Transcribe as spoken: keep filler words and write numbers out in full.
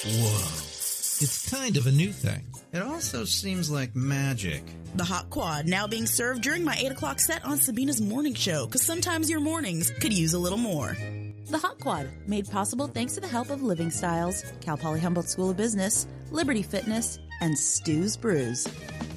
Whoa. It's kind of a new thing. It also seems like magic. The Hot Quad, now being served during my eight o'clock set on Sabina's morning show, because sometimes your mornings could use a little more. The Hot Quad, made possible thanks to the help of Living Styles, Cal Poly Humboldt School of Business, Liberty Fitness, and Stu's Brews.